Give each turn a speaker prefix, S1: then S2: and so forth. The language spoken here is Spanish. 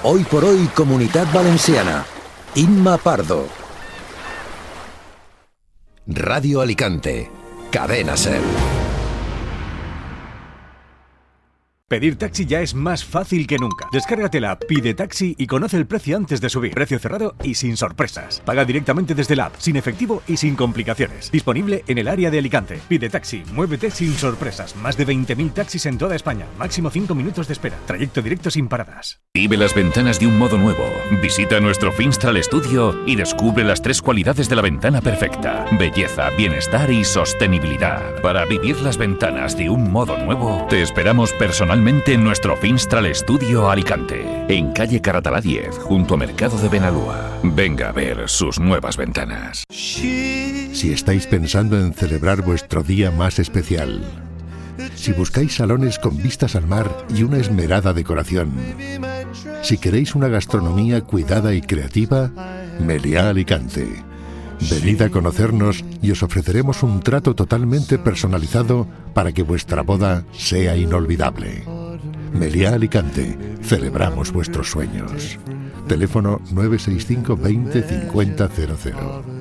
S1: Hoy por hoy, Comunitat Valenciana. Inma Pardo. Radio Alicante. Cadena SER.
S2: Pedir taxi ya es más fácil que nunca. Descárgate la app Pide Taxi y conoce el precio antes de subir. Precio cerrado y sin sorpresas. Paga directamente desde la app, sin efectivo y sin complicaciones. Disponible en el área de Alicante. Pide Taxi, muévete sin sorpresas. Más de 20.000 taxis en toda España. Máximo 5 minutos de espera. Trayecto directo sin paradas.
S3: Vive las ventanas de un modo nuevo. Visita nuestro Finstral Studio y descubre las 3 cualidades de la ventana perfecta: belleza, bienestar y sostenibilidad. Para vivir las ventanas de un modo nuevo, te esperamos personalmente en nuestro Finstral Studio Alicante, en calle Caratalá 10, junto a Mercado de Benalúa. Venga a ver sus nuevas ventanas.
S4: Si estáis pensando en celebrar vuestro día más especial, si buscáis salones con vistas al mar y una esmerada decoración, si queréis una gastronomía cuidada y creativa, Meliá Alicante. Venid a conocernos y os ofreceremos un trato totalmente personalizado para que vuestra boda sea inolvidable. Meliá Alicante, celebramos vuestros sueños. Teléfono 965 20 50 00.